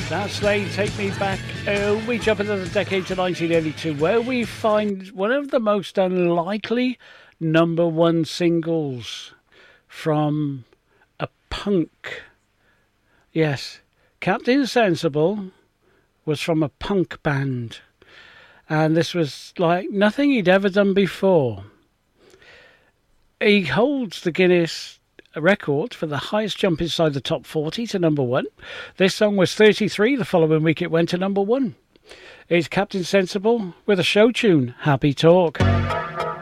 That's They Take Me Back. We jump into the decade to 1982, where we find one of the most unlikely number one singles from a punk. Yes, Captain Sensible was from a punk band, and this was like nothing he'd ever done before. He holds the Guinness record for the highest jump inside the top 40 to number one. This song was 33. The following week it went to number one. It's Captain Sensible with a show tune, Happy Talk.